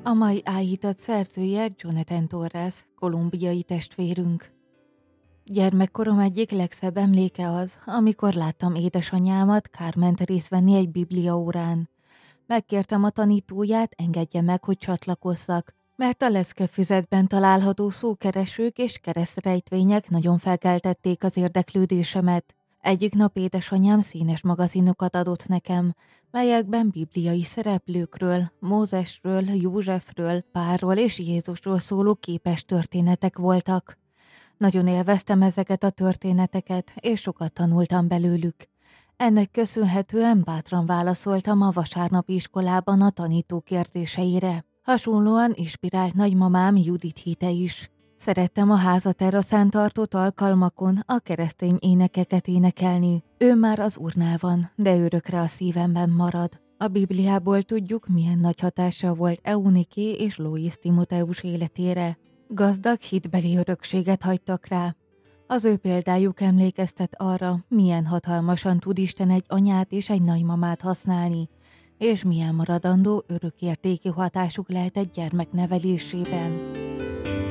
A mai áhítat szerzője Jonathan Torres, kolumbiai testvérünk. Gyermekkorom egyik legszebb emléke az, amikor láttam édesanyámat, Carment részt venni egy bibliaórán. Megkértem a tanítóját, engedje meg, hogy csatlakozzak, mert a leckefüzetben található szókeresők és keresztrejtvények nagyon felkeltették az érdeklődésemet. Egyik nap édesanyám színes magazinokat adott nekem, melyekben bibliai szereplőkről, Mózesről, Józsefről, Pálról és Jézusról szóló képes történetek voltak. Nagyon élveztem ezeket a történeteket, és sokat tanultam belőlük. Ennek köszönhetően bátran válaszoltam a vasárnapi iskolában a tanító kérdéseire. Hasonlóan inspirált nagymamám Judit hite is. Szerettem a házateraszán tartott alkalmakon a keresztény énekeket énekelni. Ő már az Úrnál van, de örökre a szívemben marad. A Bibliából tudjuk, milyen nagy hatása volt Euniké és Lois Timotheus életére. Gazdag hitbeli örökséget hagytak rá. Az ő példájuk emlékeztet arra, milyen hatalmasan tud Isten egy anyát és egy nagymamát használni, és milyen maradandó örökértékű hatásuk lehet egy gyermek nevelésében.